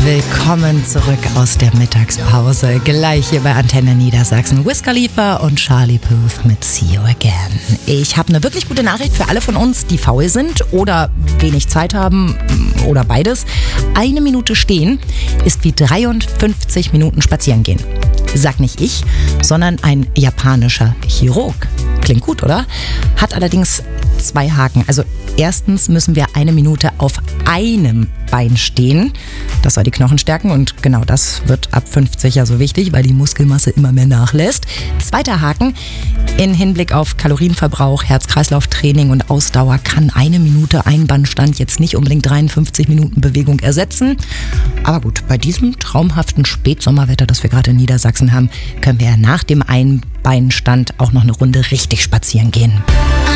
Willkommen zurück aus der Mittagspause. Gleich hier bei Antenne Niedersachsen. Wiz Khalifa und Charlie Puth mit See You Again. Ich habe eine wirklich gute Nachricht für alle von uns, die faul sind oder wenig Zeit haben oder beides. 1 Minute stehen ist wie 53 Minuten spazieren gehen. Sag nicht ich, sondern ein japanischer Chirurg. Klingt gut, oder? Hat allerdings 2 Haken. Also erstens müssen wir 1 Minute auf einem Bein stehen. Das soll die Knochen stärken und genau das wird ab 50 ja so wichtig, weil die Muskelmasse immer mehr nachlässt. 2. Haken, in Hinblick auf Kalorienverbrauch, Herz-Kreislauf-Training und Ausdauer kann 1 Minute Einbandstand jetzt nicht unbedingt 53 Minuten Bewegung ersetzen. Aber gut, bei diesem traumhaften Spätsommerwetter, das wir gerade in Niedersachsen haben, können wir ja nach dem Einbeinstand auch noch eine Runde richtig spazieren gehen.